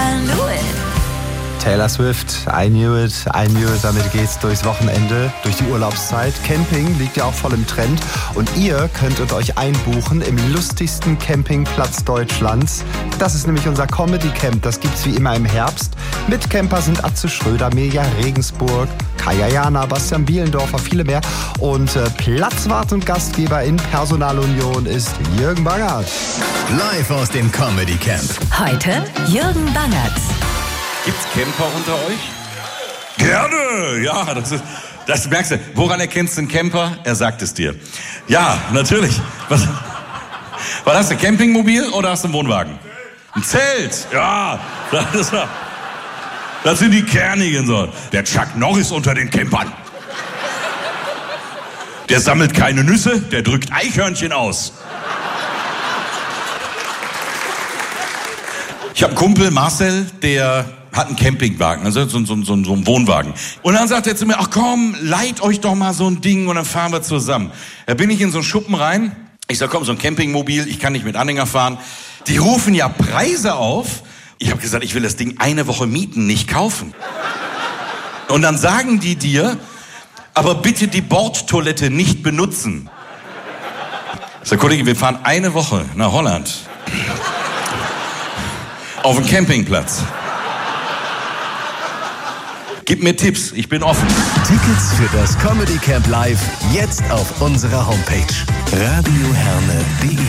I knew it. Taylor Swift, I knew it, damit geht's durchs Wochenende, durch die Urlaubszeit. Camping liegt ja auch voll im Trend und ihr könntet euch einbuchen im lustigsten Campingplatz Deutschlands. Das ist nämlich unser Comedy Camp, das gibt's wie immer im Herbst. Mitcamper sind Atze Schröder, Mirja Regensburg, Kaya Jana, Bastian Bielendorfer, viele mehr. Und Platzwart und Gastgeber in Personalunion ist Jürgen Bangert. Live aus dem Comedy Camp. Heute Jürgen Bangert. Gibt's Camper unter euch? Gerne, ja, das merkst du. Woran erkennst du einen Camper? Er sagt es dir. Ja, natürlich. Was hast du, Campingmobil oder hast du einen Wohnwagen? Ein Zelt, ja. Das sind die kernigen so. Der Chuck Norris unter den Campern. Der sammelt keine Nüsse, der drückt Eichhörnchen aus. Ich habe einen Kumpel, Marcel, der hat einen Campingwagen, also so einen Wohnwagen. Und dann sagt er zu mir, ach komm, leiht euch doch mal so ein Ding und dann fahren wir zusammen. Da bin ich in so einen Schuppen rein. Ich sag, komm, so ein Campingmobil, ich kann nicht mit Anhänger fahren. Die rufen ja Preise auf. Ich habe gesagt, ich will das Ding eine Woche mieten, nicht kaufen. Und dann sagen die dir, aber bitte die Bordtoilette nicht benutzen. Ich sag, Kollege, wir fahren eine Woche nach Holland. Auf dem Campingplatz. Gib mir Tipps, ich bin offen. Tickets für das Comedy Camp Live jetzt auf unserer Homepage radioherne.de.